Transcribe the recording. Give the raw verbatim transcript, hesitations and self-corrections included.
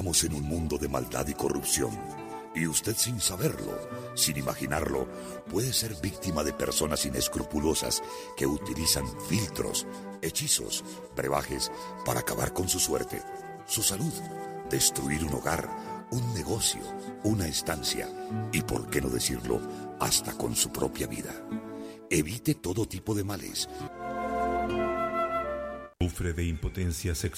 Estamos en un mundo de maldad y corrupción. Y usted, sin saberlo, sin imaginarlo, puede ser víctima de personas inescrupulosas que utilizan filtros, hechizos, brebajes para acabar con su suerte, su salud, destruir un hogar, un negocio, una estancia y, por qué no decirlo, hasta con su propia vida. Evite todo tipo de males. Sufre de impotencia sexual.